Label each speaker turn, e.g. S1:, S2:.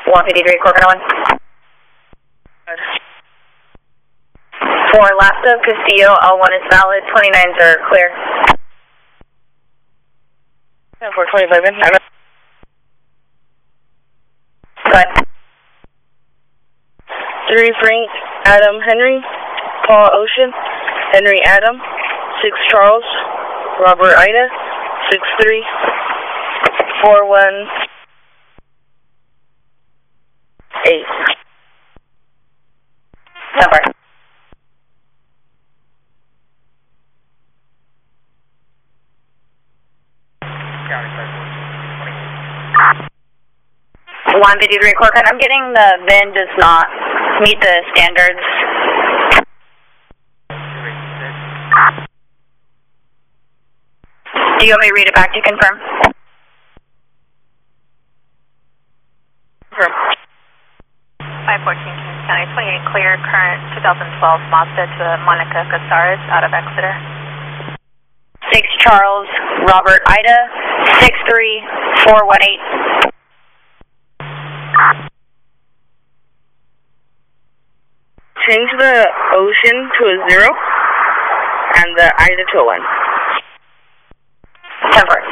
S1: 153, Coconut 1. For Lasta, Castillo, L1 is valid, 29s are clear.
S2: 425 in.
S1: Go ahead.
S2: 3 Frank, Adam Henry, Paul Ocean, Henry Adam, 6 Charles, Robert Ida, 63, 418.
S1: Number.
S3: County
S1: 153, Coconut, I'm getting the VIN does not meet the standards. Do you want me to read it back to confirm?
S2: Confirm.
S4: 514 Kings County, 28 clear, current 2012 Mazda to Monica Casares out of Exeter.
S1: 6 Charles, Robert Ida, 63418.
S2: Change the Ocean to a 0 and the Ida to a 1.
S1: 10-4.